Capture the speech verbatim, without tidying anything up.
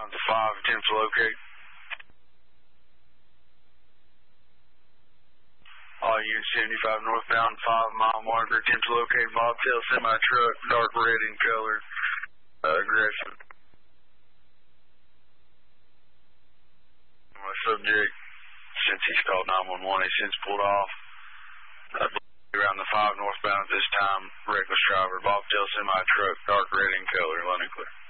Bounds of five, attempt to locate. All units seventy-five northbound, five mile marker, attempt to locate bobtail semi-truck, dark red in color, uh, aggressive. My subject, since he's called nine one one, he's since pulled off. I believe around the five northbound at this time, reckless driver, bobtail semi-truck, dark red in color, London clear.